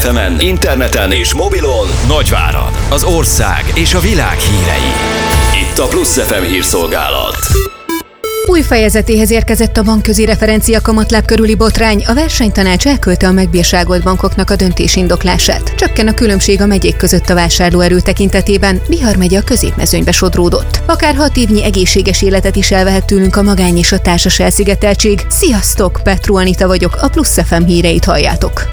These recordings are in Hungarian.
FM-en, interneten és mobilon Nagyvárad, az ország és a világ hírei. Itt a Plusz FM hírszolgálat. Új fejezetéhez érkezett a bankközi referencia kamatláb körüli botrány, a versenytanács elküldte a megbírságolt bankoknak a döntés indoklását. Csökken a különbség a megyék között a vásárlóerő tekintetében, Bihar megye a középmezőnybe sodródott. Akár 6 évnyi egészséges életet is elvehet tőlünk a magány és a társas elszigeteltség. Sziasztok, Petru Anita vagyok, a Plusz FM híreit halljátok.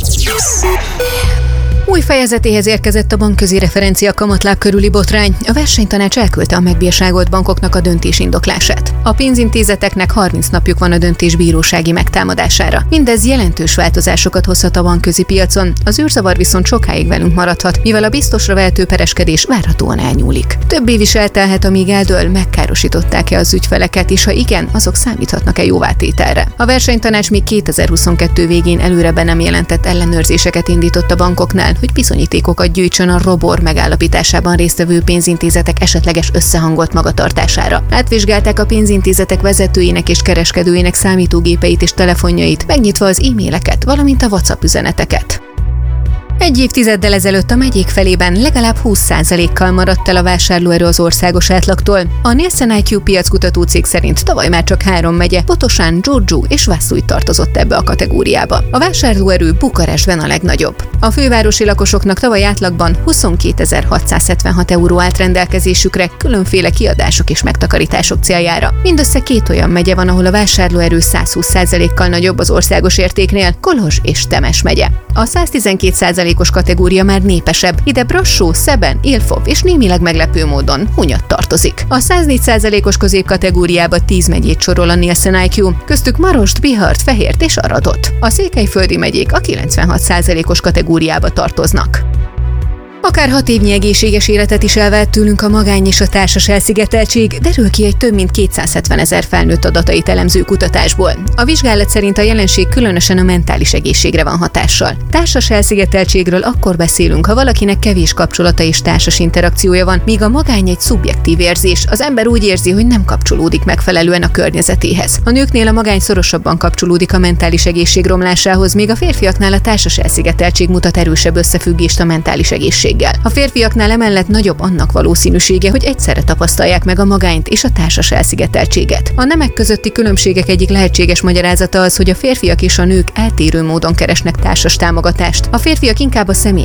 Új fejezetéhez érkezett a bankközi referencia kamatláb körüli botrány, a versenytanács elküldte a megbírságolt bankoknak a döntés indoklását. A pénzintézeteknek 30 napjuk van a döntés bírósági megtámadására. Mindez jelentős változásokat hozhat a bankközi piacon, az űrzavar viszont sokáig velünk maradhat, mivel a biztosra vehető pereskedés várhatóan elnyúlik. Több év is eltelhet, amíg eldől, megkárosították-e az ügyfeleket, és ha igen, azok számíthatnak-e jóvátételre. A versenytanács még 2022 végén előre be nem jelentett ellenőrzéseket indított a bankoknál, hogy bizonyítékokat gyűjtsön a ROBOR megállapításában résztvevő pénzintézetek esetleges összehangolt magatartására. Átvizsgálták a pénzintézetek vezetőinek és kereskedőinek számítógépeit és telefonjait, megnyitva az e-maileket, valamint a WhatsApp üzeneteket. Egy évtizeddel ezelőtt a megyék felében legalább 20%-kal maradt el a vásárlóerő az országos átlagtól. A Nielsen IQ piackutató cég szerint tavaly már csak 3 megye, pontosan Giurgiu és Vaslui tartozott ebbe a kategóriába. A vásárlóerő Bukarestben a legnagyobb. A fővárosi lakosoknak tavaly átlagban 22.676 euró állt rendelkezésükre különféle kiadások és megtakarítások céljára. Mindössze 2 olyan megye van, ahol a vásárlóerő 120%-kal nagyobb az országos értéknél, Kolozs és Temes megye. A 112%-os kategória már népesebb, ide Brassó, Szeben, Ilfov és némileg meglepő módon Hunyad tartozik. A 104%-os középkategóriába 10 megyét sorol a Nielsen IQ, köztük Marost, Bihart, Fehért és Aradot. A székelyföldi megyék a 96%-os kategóriába tartoznak. Akár 6 évnyi egészséges életet is elvehet tőlünk a magány és a társas elszigeteltség, derül ki egy több mint 270 000 felnőtt adatait elemző kutatásból. A vizsgálat szerint a jelenség különösen a mentális egészségre van hatással. Társas elszigeteltségről akkor beszélünk, ha valakinek kevés kapcsolata és társas interakciója van, míg a magány egy szubjektív érzés, az ember úgy érzi, hogy nem kapcsolódik megfelelően a környezetéhez. A nőknél a magány szorosabban kapcsolódik a mentális egészség romlásához, míg a férfiaknál a társas elszigeteltség mutat erősebb összefüggést a mentális egészség. A férfiaknál emellett nagyobb annak valószínűsége, hogy egyszerre tapasztalják meg a magányt és a társas elszigeteltséget. A nemek közötti különbségek egyik lehetséges magyarázata az, hogy a férfiak és a nők eltérő módon keresnek társas támogatást. A férfiak inkább a személyes